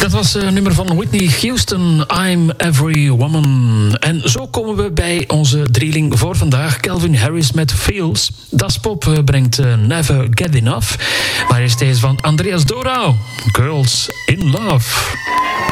Dat was een nummer van Whitney Houston, I'm Every Woman. En zo komen we bij onze drieling voor vandaag. Calvin Harris met Feels. Das Pop brengt Never Get Enough. Maar eerst deze van Andreas Dorau, Girls in Love.